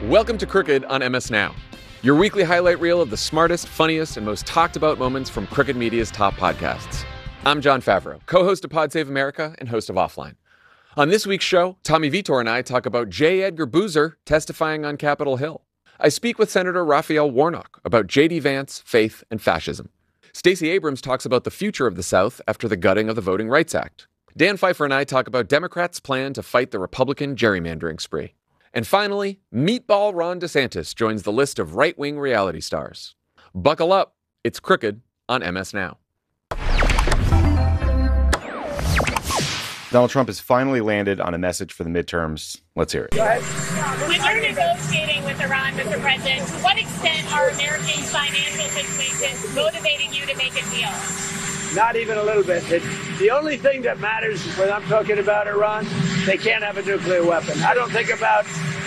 Welcome to Crooked on MS Now, your weekly highlight reel of the smartest, funniest, and most talked about moments from Crooked Media's top podcasts. I'm Jon Favreau, co-host of Pod Save America and host of Offline. On this week's show, Tommy Vitor and I talk about J. Edgar Boozer testifying on Capitol Hill. I speak with Senator Raphael Warnock about J.D. Vance, faith, and fascism. Stacey Abrams talks about the future of the South after the gutting of the Voting Rights Act. Dan Pfeiffer and I talk about Democrats' plan to fight the Republican gerrymandering spree. And finally, Meatball Ron DeSantis joins the list of right-wing reality stars. Buckle up. It's Crooked on MS Now. Donald Trump has finally landed on a message for the midterms. Let's hear it. When you're negotiating with Iran, Mr. President, to what extent are Americans' financial situations motivating you to make a deal? Not even a little bit. The only thing that matters when I'm talking about Iran, they can't have a nuclear weapon. I don't think about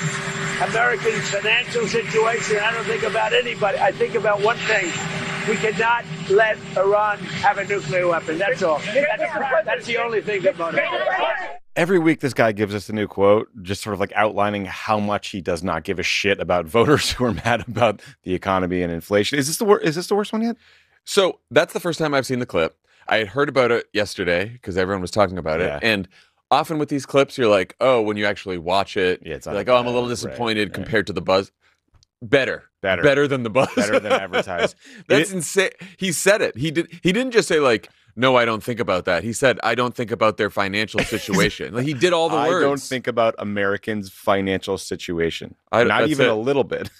Americans' financial situation. I don't think about anybody. I think about one thing. We cannot let Iran have a nuclear weapon. That's all. That's the only thing that motivates. Every week, this guy gives us a new quote, just sort of like outlining how much he does not give a shit about voters who are mad about the economy and inflation. Is this the worst one yet? So that's the first time I've seen the clip. I had heard about it yesterday because everyone was talking about it. And often with these clips, you're like, oh, when you actually watch it, it's you're like, oh, I'm a little disappointed compared to the buzz. Better than the buzz. Better than advertised. That's insane. He said it. He didn't just say like, no, I don't think about that. He said, I don't think about their financial situation. Like, he did all the words. I don't think about Americans' financial situation. Not even a little bit.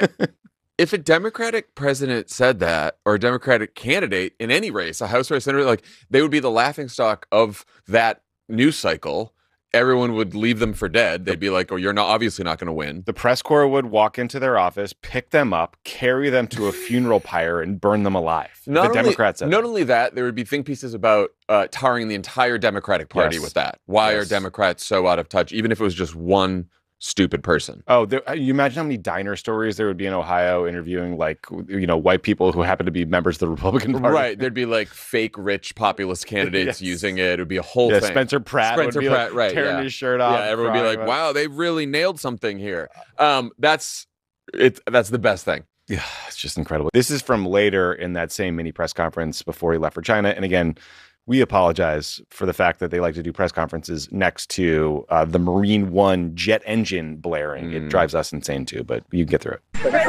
If a Democratic president said that, or a Democratic candidate in any race, a House or a Senate, like, they would be the laughingstock of that news cycle. Everyone would leave them for dead. They'd be like, oh, you're obviously not going to win. The press corps would walk into their office, pick them up, carry them to a funeral pyre, and burn them alive. Not only that, there would be think pieces about tarring the entire Democratic Party with that. Why are Democrats so out of touch, even if it was just one stupid person? Oh, you imagine how many diner stories there would be in Ohio interviewing, like, white people who happen to be members of the Republican Party. Right. There'd be like fake rich populist candidates using it. It would be a whole thing. Spencer Pratt would be tearing his shirt off. Yeah, everyone would be like, wow, they really nailed something here. That's the best thing. Yeah, it's just incredible. This is from later in that same mini press conference before he left for China. And again, we apologize for the fact that they like to do press conferences next to the Marine One jet engine blaring. It drives us insane too, but you can get through it.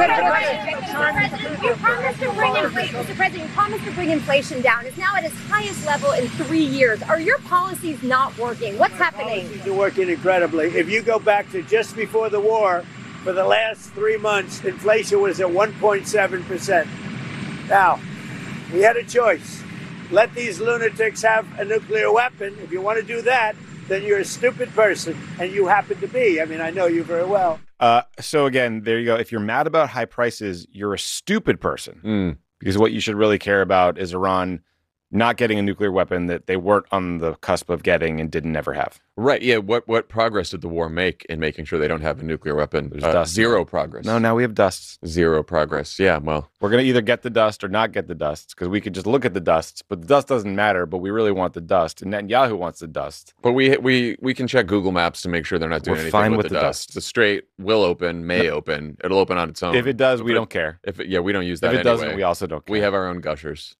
You promised to bring inflation, Mr. President, you promised to bring inflation down. It's now at its highest level in 3 years. Are your policies not working? What's happening? Policies are working incredibly. If you go back to just before the war, for the last 3 months, inflation was at 1.7%. Now, we had a choice. Let these lunatics have a nuclear weapon. If you want to do that, then you're a stupid person, and you happen to be. I mean, I know you very well. So again, there you go. If you're mad about high prices, you're a stupid person. Because what you should really care about is Iran not getting a nuclear weapon that they weren't on the cusp of getting and didn't never have. Right. Yeah. What progress did the war make in making sure they don't have a nuclear weapon? Zero progress. No, now we have dusts. Zero progress. Yeah. Well, we're going to either get the dust or not get the dust, because we could just look at the dusts, but the dust doesn't matter. But we really want the dust, and Netanyahu wants the dust. But we can check Google Maps to make sure they're not doing anything with the dust. The Strait will open, may open. It'll open on its own. If it does, we don't care. We don't use that. If it doesn't, we also don't care. We have our own gushers.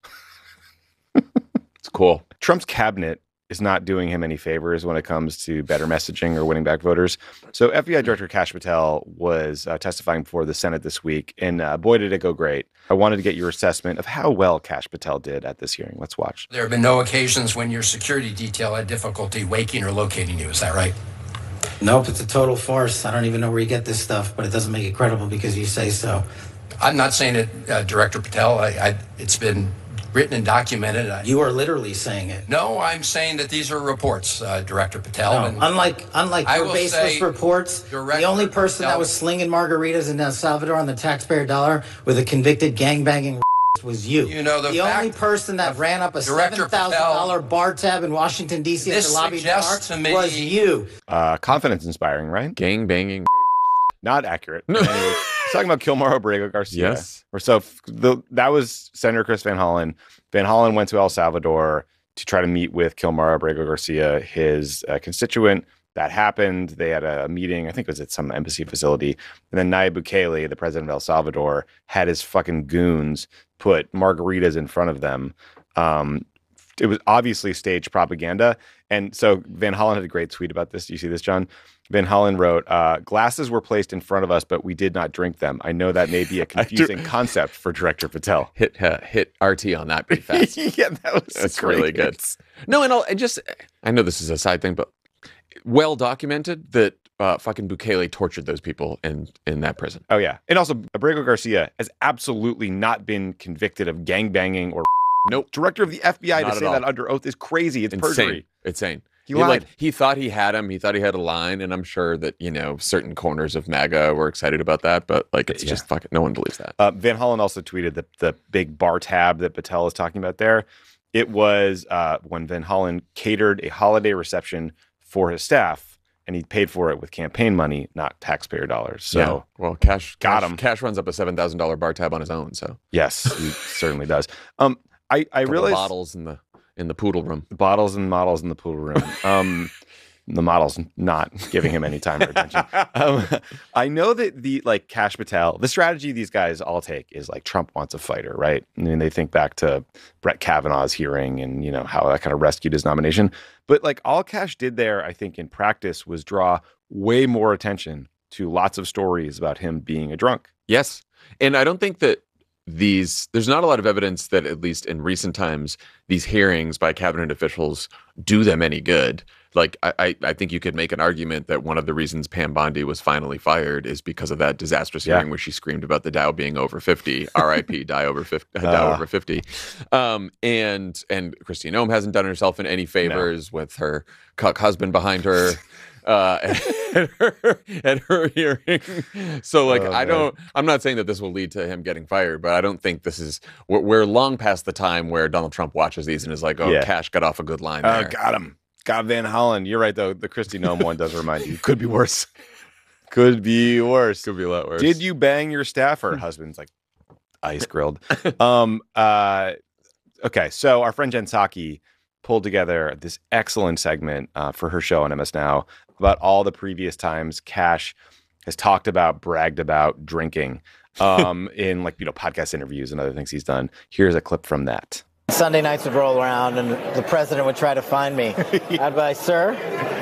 It's cool. Trump's cabinet is not doing him any favors when it comes to better messaging or winning back voters. So FBI Director Kash Patel was testifying before the Senate this week, and boy, did it go great. I wanted to get your assessment of how well Kash Patel did at this hearing. Let's watch. There have been no occasions when your security detail had difficulty waking or locating you. Is that right? Nope, it's a total farce. I don't even know where you get this stuff, but it doesn't make it credible because you say so. I'm not saying it, Director Patel. It's been written and documented. You are literally saying it. No, I'm saying that these are reports, Director Patel. No, and unlike your baseless reports, the only person that was slinging margaritas in El Salvador on the taxpayer dollar with a convicted gangbanging was you. You know, the only person that ran up a $7,000 bar tab in Washington, D.C. at the lobby bar was you. Confidence inspiring, right? Gang banging. Not accurate. Anyway, talking about Kilmar Abrego Garcia. Yes. That was Senator Chris Van Hollen. Van Hollen went to El Salvador to try to meet with Kilmar Abrego Garcia, his constituent that happened. They had a meeting, I think it was at some embassy facility. And then Nayib Bukele, the president of El Salvador, had his fucking goons put margaritas in front of them. It was obviously staged propaganda. And so Van Hollen had a great tweet about this. Do you see this, John? Van Hollen wrote, glasses were placed in front of us, but we did not drink them. I know that may be a confusing concept for Director Patel. Hit RT on that pretty fast. Yeah, that's really good. No, and I know this is a side thing, but well documented that fucking Bukele tortured those people in that prison. Oh, yeah. And also, Abrego Garcia has absolutely not been convicted of gangbanging or nope. Director of the FBI Not to say that under oath is crazy. It's perjury. Insane. He lied. He thought he had him. He thought he had a line, and I'm sure that certain corners of MAGA were excited about that. But it's just fucking no one believes that. Van Hollen also tweeted the big bar tab that Patel is talking about there. It was when Van Hollen catered a holiday reception for his staff, and he paid for it with campaign money, not taxpayer dollars. So Cash got him. Cash runs up a $7,000 bar tab on his own. So yes, he certainly does. I realized bottles in the poodle room. Bottles and models in the pool room. The model's not giving him any time or attention. I know that Kash Patel, the strategy these guys all take is Trump wants a fighter, right? I mean, they think back to Brett Kavanaugh's hearing and, how that kind of rescued his nomination. But all Kash did there, I think in practice, was draw way more attention to lots of stories about him being a drunk. Yes. And I don't think that there's not a lot of evidence that, at least in recent times, these hearings by cabinet officials do them any good. I think you could make an argument that one of the reasons Pam Bondi was finally fired is because of that disastrous hearing where she screamed about the Dow being over 50, RIP, Dow over 50, Dow over 50. And Christine Ohm hasn't done herself in any favors with her cuck husband behind her. At her hearing. So I'm not saying that this will lead to him getting fired, but I don't think we're long past the time where Donald Trump watches these and is like, Cash got off a good line there. Got him. Got Van Hollen. You're right, though. The Kristi Noem one does remind you. Could be worse. Could be worse. Could be a lot worse. Did you bang your staff? Her husband's ice grilled. Okay, so our friend Jen Psaki pulled together this excellent segment for her show on MS Now about all the previous times Cash has talked about, bragged about drinking in podcast interviews and other things he's done. Here's a clip from that. Sunday nights would roll around and the president would try to find me. I'd be like, sir,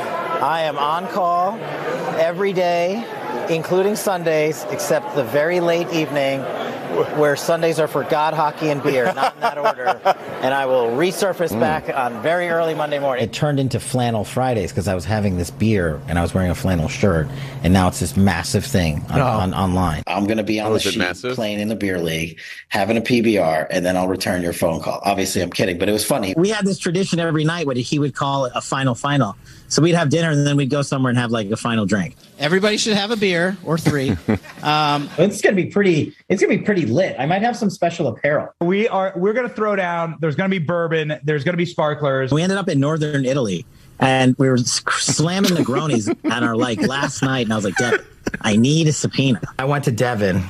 I am on call every day, including Sundays, except the very late evening where Sundays are for God, hockey, and beer, not in that order. And I will resurface back on very early Monday morning. It turned into Flannel Fridays because I was having this beer and I was wearing a flannel shirt. And now it's this massive thing online. I'm going to be on the sheet playing in the beer league, having a PBR, and then I'll return your phone call. Obviously, I'm kidding, but it was funny. We had this tradition every night where he would call it a final. So we'd have dinner and then we'd go somewhere and have a final drink. Everybody should have a beer or three. It's going to be pretty lit. I might have some special apparel. We're going to throw down. There's going to be bourbon. There's going to be sparklers. We ended up in northern Italy and we were slamming Negronis on our last night. And I was like, Devin, I need a subpoena. I went to Devin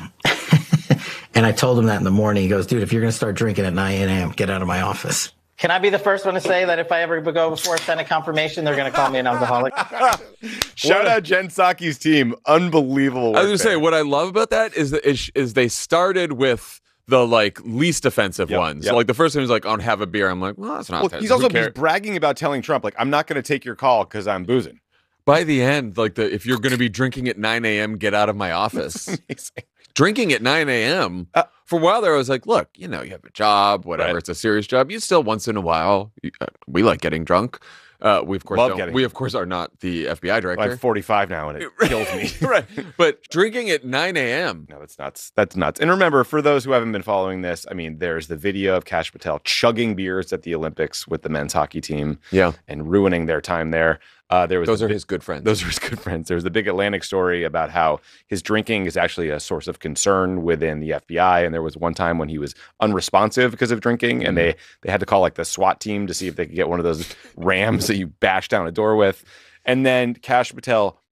and I told him that in the morning. He goes, dude, if you're going to start drinking at 9 a.m., get out of my office. Can I be the first one to say that if I ever go before Senate confirmation, they're going to call me an alcoholic? Shout out Jen Psaki's team. Unbelievable work. I was going to say, what I love about that is they started with the least offensive ones. Yep. So the first time he's on have a beer. I'm like, well, that's not. Well, he's bragging about telling Trump, I'm not going to take your call because I'm boozing. By the end, if you're going to be drinking at 9 a.m., get out of my office. Drinking at 9 a.m. For a while there, I was like, look, you have a job, whatever. Right. It's a serious job. You still, once in a while, we like getting drunk. We of course are not the FBI director. I'm 45 now, and it kills me. Right, but drinking at 9 a.m. No, that's nuts. That's nuts. And remember, for those who haven't been following this, there's the video of Kash Patel chugging beers at the Olympics with the men's hockey team, and ruining their time there. Those are his good friends. Those are his good friends. There's the big Atlantic story about how his drinking is actually a source of concern within the FBI. And there was one time when he was unresponsive because of drinking, and they had to call the SWAT team to see if they could get one of those rams that you bash down a door with. And then Kash Patel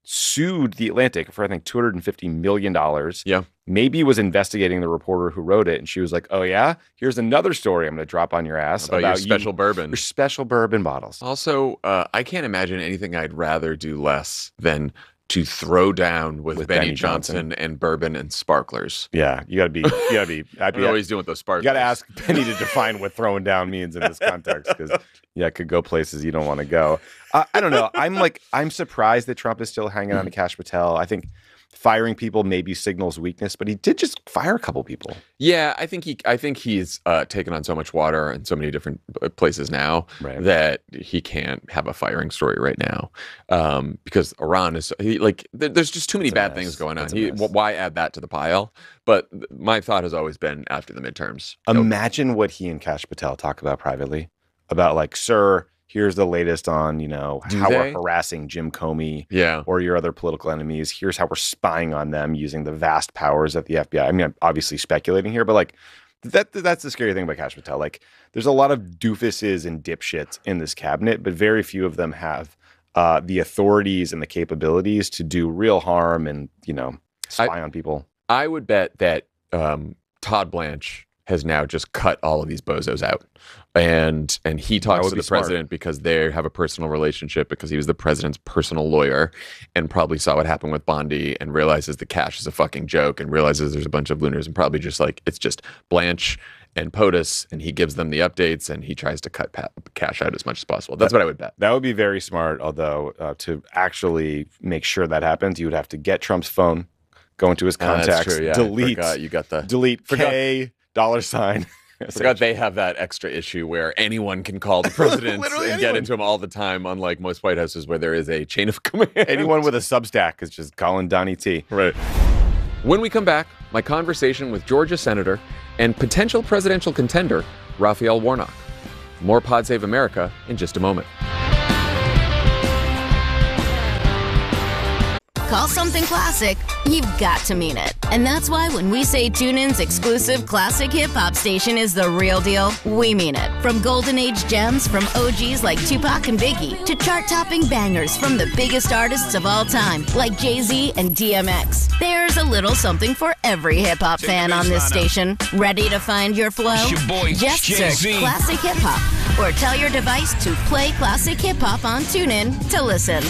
sued The Atlantic for, I think, $250 million. Yeah. Maybe was investigating the reporter who wrote it. And she was like, oh, yeah? Here's another story I'm going to drop on your ass about your special bourbon. Your special bourbon bottles. Also, I can't imagine anything I'd rather do less than to throw down with Benny Johnson and bourbon and sparklers. Yeah, you gotta be. I'd be always doing with those sparklers. You gotta ask Benny to define what throwing down means in this context, because it could go places you don't want to go. I don't know. I'm surprised that Trump is still hanging on to Kash Patel. I think firing people maybe signals weakness, but he did just fire a couple people. Yeah, I think he's taken on so much water in so many different places now that he can't have a firing story right now, because Iran is there's just too many bad things going on. Why add that to the pile? But my thought has always been after the midterms. Imagine what he and Kash Patel talk about privately, about like, sir, here's the latest on, how we're harassing Jim Comey or your other political enemies. Here's how we're spying on them using the vast powers at the FBI. I mean, I'm obviously speculating here, but like that's the scary thing about Kash Patel. Like, there's a lot of doofuses and dipshits in this cabinet, but very few of them have the authorities and the capabilities to do real harm and, spy on people. I would bet that Todd Blanche has now just cut all of these bozos out. And he talks to the president because they have a personal relationship, because he was the president's personal lawyer and probably saw what happened with Bondi and realizes the Kash is a fucking joke and realizes there's a bunch of lunars and probably just like, it's just Blanche and POTUS, and he gives them the updates and he tries to cut Kash out as much as possible. That's what I would bet. That would be very smart, although to actually make sure that happens, you would have to get Trump's phone, go into his contacts, true, yeah. delete K $. Forgot they have that extra issue where anyone can call the president and get into him all the time, unlike most White Houses where there is a chain of command. Anyone with a Substack is just calling Donnie T. Right. When we come back, my conversation with Georgia Senator and potential presidential contender, Raphael Warnock. More Pod Save America in just a moment. Call something classic, you've got to mean it. And that's why when we say TuneIn's exclusive classic hip-hop station is the real deal, we mean it. From golden age gems from OGs like Tupac and Biggie to chart-topping bangers from the biggest artists of all time like Jay-Z and DMX. There's a little something for every hip-hop fan on this station. Ready to find your flow? Just search Classic Hip Hop or tell your device to play Classic Hip Hop on TuneIn to listen.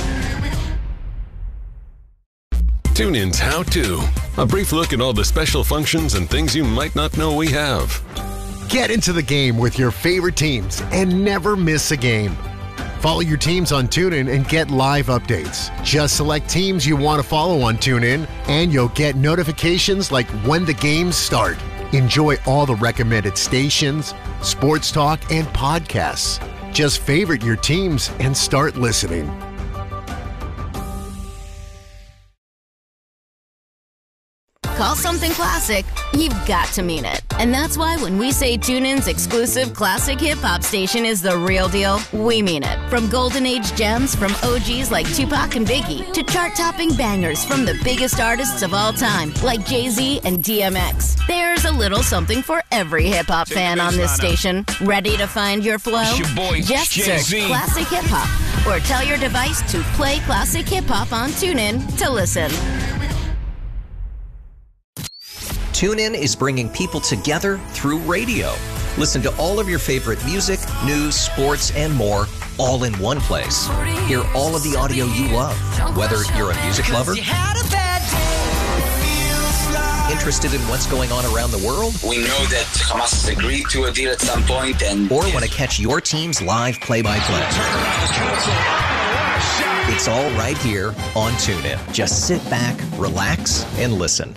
TuneIn's How To. A brief look at all the special functions and things you might not know we have. Get into the game with your favorite teams and never miss a game. Follow your teams on TuneIn and get live updates. Just select teams you want to follow on TuneIn, and you'll get notifications like when the games start. Enjoy all the recommended stations, sports talk, and podcasts. Just favorite your teams and start listening. Call something classic, you've got to mean it. And that's why when we say TuneIn's exclusive classic hip-hop station is the real deal, we mean it. From golden age gems from OGs like Tupac and Biggie to chart-topping bangers from the biggest artists of all time like Jay-Z and DMX. There's a little something for every hip-hop fan on this station. Ready to find your flow? Just search Classic Hip Hop or tell your device to play Classic Hip Hop on TuneIn to listen. TuneIn is bringing people together through radio. Listen to all of your favorite music, news, sports, and more, all in one place. Hear all of the audio you love, whether you're a music lover, interested in what's going on around the world. We know that Hamas has agreed to a deal at some point, and or want to catch your team's live play-by-play. It's all right here on TuneIn. Just sit back, relax, and listen.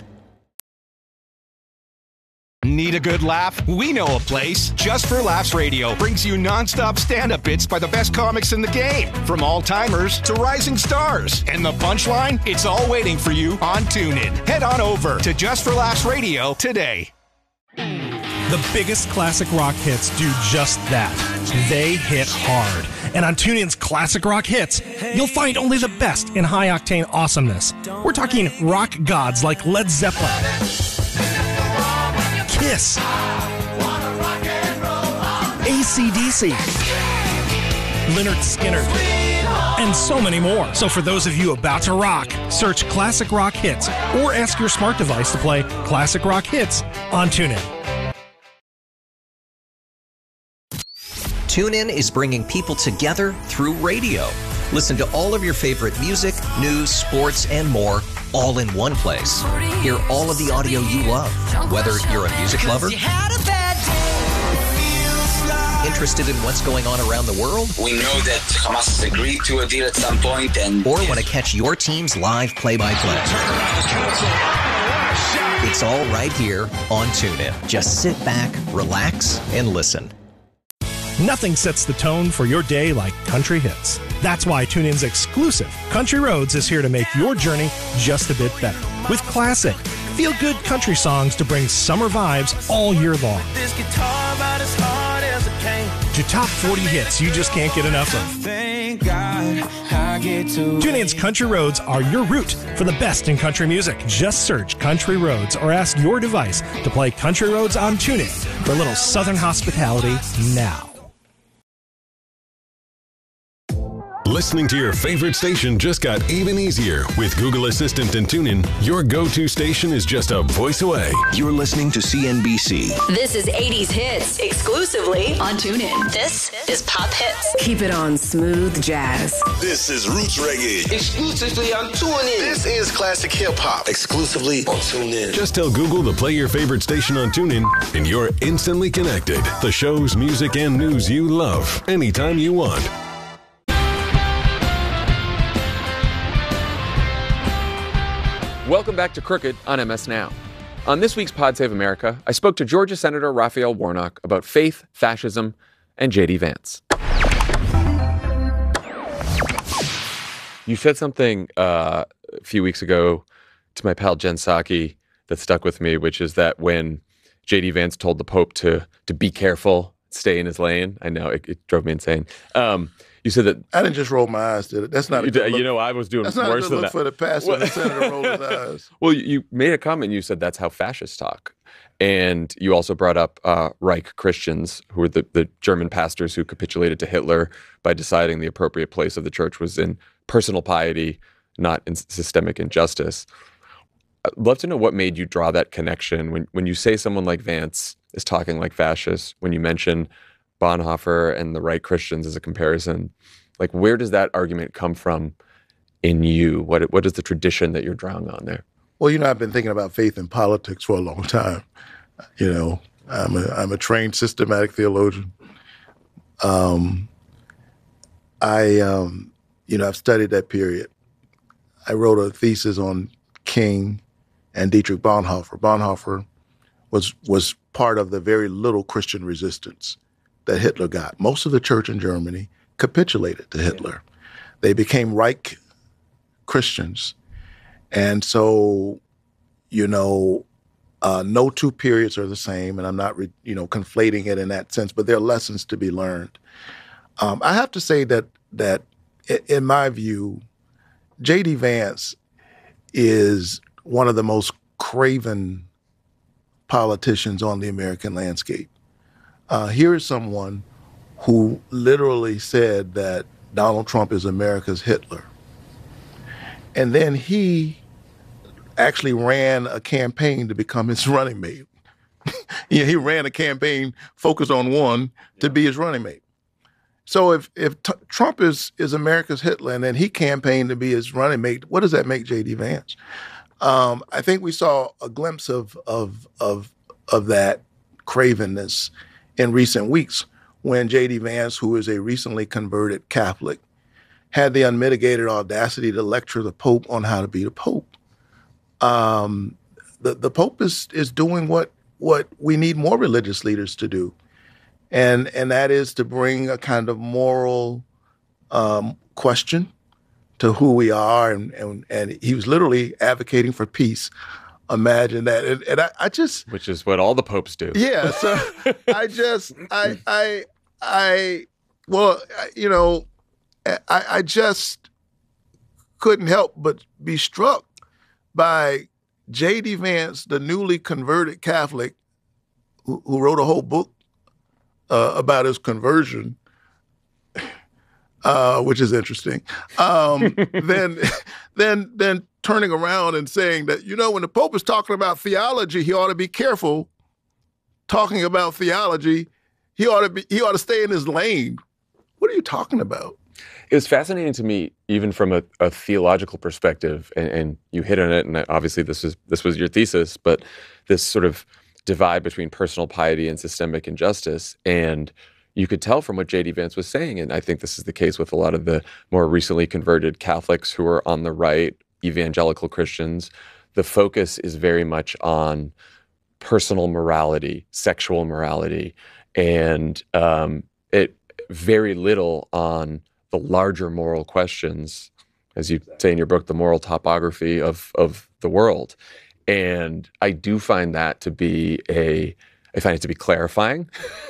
Need a good laugh? We know a place. Just for Laughs Radio brings you nonstop stand-up bits by the best comics in the game, from all-timers to rising stars. And the punchline? It's all waiting for you on TuneIn. Head on over to Just for Laughs Radio today. The biggest classic rock hits do just that. They hit hard. And on TuneIn's Classic Rock Hits, you'll find only the best in high-octane awesomeness. We're talking rock gods like Led Zeppelin, Kiss, AC/DC, Lynyrd Skynyrd, and so many more. So for those of you about to rock, search Classic Rock Hits or ask your smart device to play Classic Rock Hits on TuneIn. TuneIn is bringing people together through radio. Listen to all of your favorite music, news, sports, and more all in one place. Hear all of the audio you love, whether you're a music lover, interested in what's going on around the world, We know that Hamas has agreed to a deal at some point, and or want to catch your team's live play-by-play. It's all right here on TuneIn. Just sit back, relax, and listen. Nothing sets the tone for your day like country hits. That's why TuneIn's exclusive Country Roads is here to make your journey just a bit better. With classic, feel-good country songs to bring summer vibes all year long. This guitar about as hard as it came. To top 40 hits you just can't get enough of. Thank God I get to. TuneIn's Country Roads are your route for the best in country music. Just search Country Roads or ask your device to play Country Roads on TuneIn for a little Southern hospitality now. Listening to your favorite station just got even easier. With Google Assistant and TuneIn, your go-to station is just a voice away. You're listening to CNBC. This is 80s Hits, exclusively on TuneIn. This is Pop Hits. Keep it on Smooth Jazz. This is Roots Reggae. Exclusively on TuneIn. This is Classic Hip Hop. Exclusively on TuneIn. Just tell Google to play your favorite station on TuneIn, and you're instantly connected. The shows, music, and news you love, anytime you want. Welcome back to Crooked on MS Now. On this week's Pod Save America, I spoke to Georgia Senator Raphael Warnock about faith, fascism, and J.D. Vance. You said something a few weeks ago to my pal Jen Psaki that stuck with me, which is that when J.D. Vance told the Pope to be careful, stay in his lane, I know, it drove me insane. You said that I didn't just roll my eyes, did it? That's not a good look. You know, I was doing worse than that. That's not a good look for the pastor. The senator rolled his eyes. Well, you made a comment. You said that's how fascists talk. And you also brought up Reich Christians, who were the German pastors who capitulated to Hitler by deciding the appropriate place of the church was in personal piety, not in systemic injustice. I'd love to know what made you draw that connection when you say someone like Vance is talking like fascists, when you mention Bonhoeffer and the Reich Christians as a comparison. Like, where does that argument come from in you? What is the tradition that you're drawing on there? Well, you know, I've been thinking about faith and politics for a long time. You know, I'm a trained systematic theologian. I've studied that period. I wrote a thesis on King and Dietrich Bonhoeffer. Bonhoeffer was part of the very little Christian resistance that Hitler got. Most of the church in Germany capitulated to Hitler. They became Reich Christians. And so, no two periods are the same, and I'm not, conflating it in that sense, but there are lessons to be learned. I have to say that in my view, J.D. Vance is one of the most craven politicians on the American landscape. Here is someone who literally said that Donald Trump is America's Hitler. And then he actually ran a campaign to become his running mate. He ran a campaign focused on one to be his running mate. So if Trump is America's Hitler and then he campaigned to be his running mate, what does that make J.D. Vance? I think we saw a glimpse of that cravenness in recent weeks when J.D. Vance, who is a recently converted Catholic, had the unmitigated audacity to lecture the Pope on how to be the Pope. The Pope is doing what we need more religious leaders to do, and that is to bring a kind of moral question to who we are, and he was literally advocating for peace. Imagine that, and I just, which is what all the popes do. Yeah, so I just couldn't help but be struck by J.D. Vance, the newly converted Catholic, who wrote a whole book about his conversion, which is interesting. Then turning around and saying that, when the Pope is talking about theology, he ought to be careful talking about theology. He ought to stay in his lane. What are you talking about? It was fascinating to me, even from a theological perspective, and you hit on it, and obviously this was your thesis, but this sort of divide between personal piety and systemic injustice. And you could tell from what J.D. Vance was saying, and I think this is the case with a lot of the more recently converted Catholics who are on the right, evangelical Christians, the focus is very much on personal morality, sexual morality, and it very little on the larger moral questions, as you say in your book, the moral topography of the world. And I do find that to be I find it to be clarifying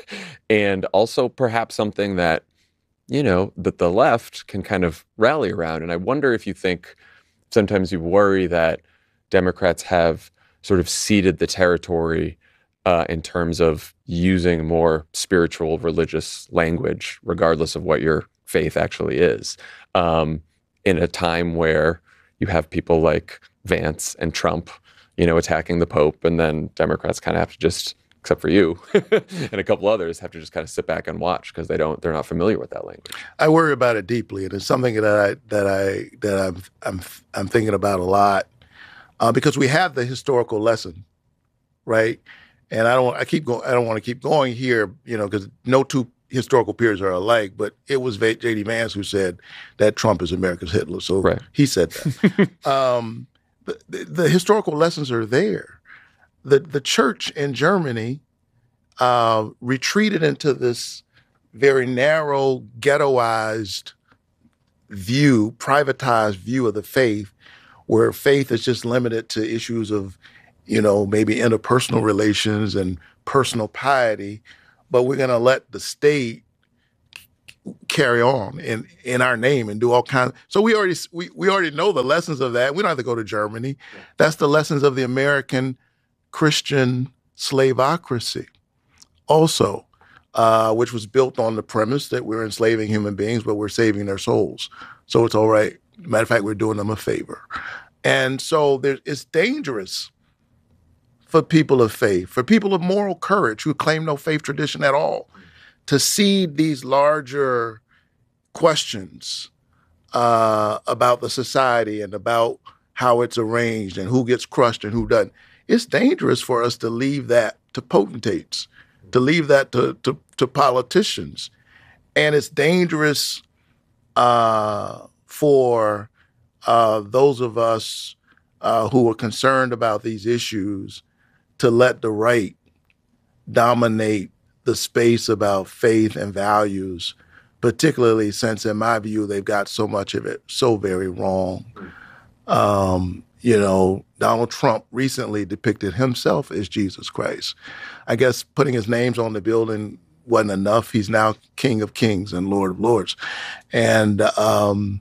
and also perhaps something that, that the left can kind of rally around. And I wonder if you think sometimes you worry that Democrats have sort of ceded the territory in terms of using more spiritual, religious language, regardless of what your faith actually is, in a time where you have people like Vance and Trump, attacking the Pope, and then Democrats kind of have to just, except for you and a couple others, have to just kind of sit back and watch because they're not familiar with that language. I worry about it deeply, and it's something that I'm thinking about a lot because we have the historical lesson, right? And I don't want to keep going here, because no two historical periods are alike, but it was J.D. Vance who said that Trump is America's Hitler. So right. He said that. The historical lessons are there. The church in Germany retreated into this very narrow, ghettoized view, privatized view of the faith, where faith is just limited to issues of, maybe interpersonal relations and personal piety, but we're going to let the state carry on in our name and do all kinds. So we already know the lessons of that. We don't have to go to Germany. That's the lessons of the American Christian slaveocracy also, which was built on the premise that we're enslaving human beings, but we're saving their souls. So it's all right. Matter of fact, we're doing them a favor. And so it's dangerous for people of faith, for people of moral courage who claim no faith tradition at all, to cede these larger questions about the society and about how it's arranged and who gets crushed and who doesn't. It's dangerous for us to leave that to potentates, to leave that to politicians. And it's dangerous for those of us who are concerned about these issues to let the right dominate the space about faith and values, particularly since, in my view, they've got so much of it so very wrong. Donald Trump recently depicted himself as Jesus Christ. I guess putting his names on the building wasn't enough. He's now King of Kings and Lord of Lords. And I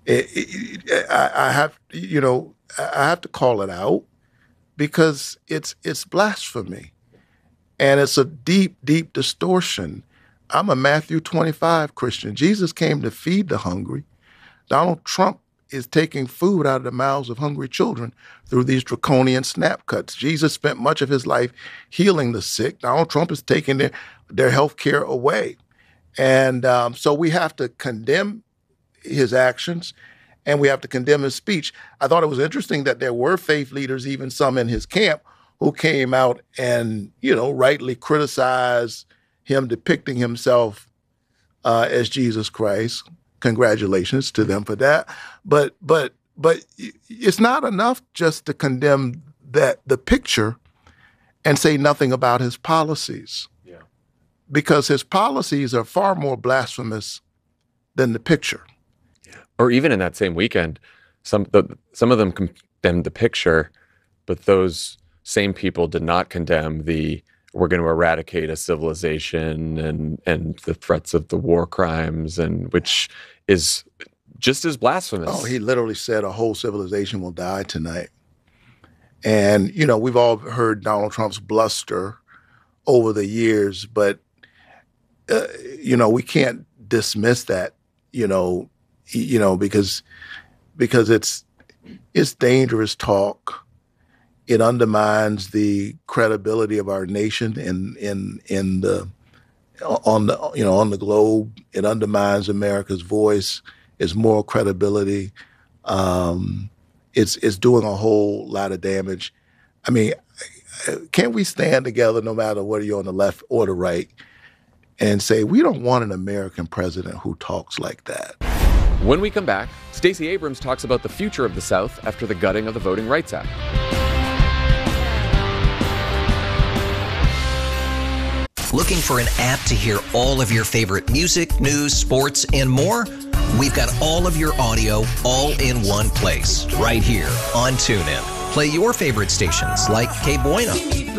have to call it out because it's blasphemy. And it's a deep, deep distortion. I'm a Matthew 25 Christian. Jesus came to feed the hungry. Donald Trump is taking food out of the mouths of hungry children through these draconian snap cuts. Jesus spent much of his life healing the sick. Donald Trump is taking their health care away. And so we have to condemn his actions and we have to condemn his speech. I thought it was interesting that there were faith leaders, even some in his camp, who came out and, rightly criticized him depicting himself as Jesus Christ. Congratulations to them for that. But it's not enough just to condemn the picture and say nothing about his policies. Yeah. Because his policies are far more blasphemous than the picture. Yeah. Or even in that same weekend, some of them condemned the picture, but those same people did not condemn we're going to eradicate a civilization and the threats of the war crimes, and which is just as blasphemous. Oh, he literally said a whole civilization will die tonight. And, we've all heard Donald Trump's bluster over the years, but, we can't dismiss that because it's dangerous talk. It undermines the credibility of our nation on the globe. It undermines America's voice, its moral credibility. It's doing a whole lot of damage. I mean, can't we stand together no matter whether you're on the left or the right and say we don't want an American president who talks like that? When we come back, Stacey Abrams talks about the future of the South after the gutting of the Voting Rights Act. Looking for an app to hear all of your favorite music, news, sports, and more? We've got all of your audio all in one place, right here on TuneIn. Play your favorite stations like Que Buena,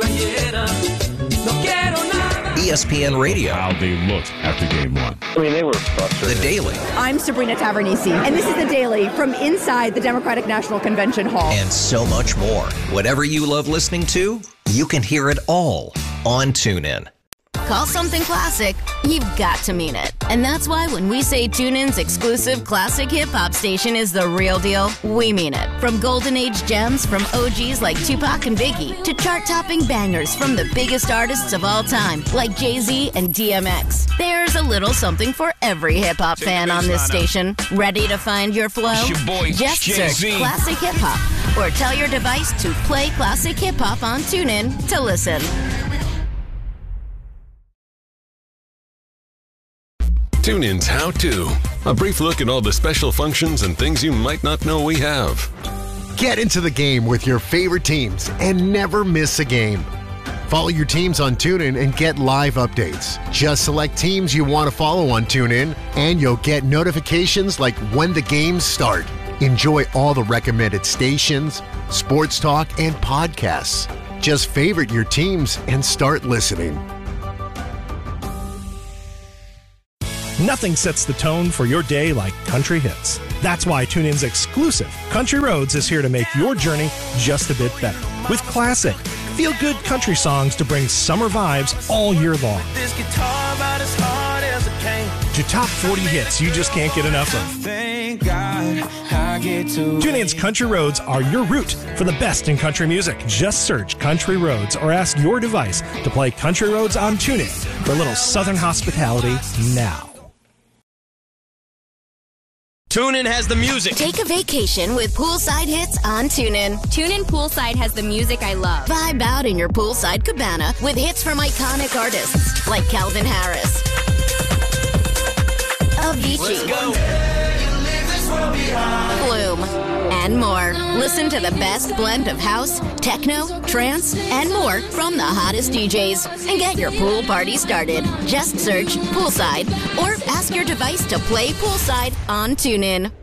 ESPN Radio. How they looked after game one. I mean, they were frustrated. The Daily. I'm Sabrina Tavernisi, and this is The Daily from inside the Democratic National Convention Hall. And so much more. Whatever you love listening to, you can hear it all on TuneIn. Call something classic, you've got to mean it. And that's why when we say TuneIn's exclusive classic hip-hop station is the real deal, we mean it. From golden age gems from OGs like Tupac and Biggie to chart-topping bangers from the biggest artists of all time like Jay-Z and DMX. There's a little something for every hip-hop fan on this station. Ready to find your flow? Just search Classic Hip-Hop or tell your device to play Classic Hip-Hop on TuneIn to listen. TuneIn's How To. A brief look at all the special functions and things you might not know we have. Get into the game with your favorite teams and never miss a game. Follow your teams on TuneIn and get live updates. Just select teams you want to follow on TuneIn, and you'll get notifications like when the games start. Enjoy all the recommended stations, sports talk, and podcasts. Just favorite your teams and start listening. Nothing sets the tone for your day like country hits. That's why TuneIn's exclusive Country Roads is here to make your journey just a bit better. With classic, feel-good country songs to bring summer vibes all year long. This guitar about as hard as it came. To top 40 hits you just can't get enough of. Thank God I get to. TuneIn's Country Roads are your route for the best in country music. Just search Country Roads or ask your device to play Country Roads on TuneIn for a little Southern hospitality now. TuneIn has the music. Take a vacation with poolside hits on TuneIn. TuneIn Poolside has the music I love. Vibe out in your poolside cabana with hits from iconic artists like Calvin Harris, Avicii, Flume, and more. Listen to the best blend of house, techno, trance, and more from the hottest DJs and get your pool party started. Just search Poolside or ask your device to play Poolside on TuneIn.